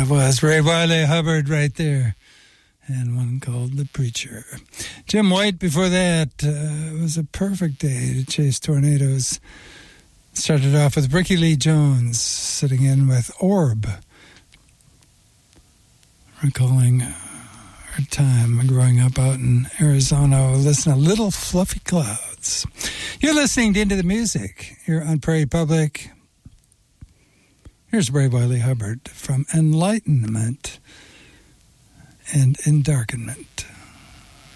it was Ray Wylie Hubbard right there, and one called The Preacher. Jim White before that. It was a perfect day to chase tornadoes. Started off with Ricky Lee Jones sitting in with Orb, recalling her time growing up out in Arizona. Listen to Little Fluffy Clouds. You're listening to Into the Music here on Prairie Public. Here's Ray Wylie Hubbard from Enlightenment and Endarkenment.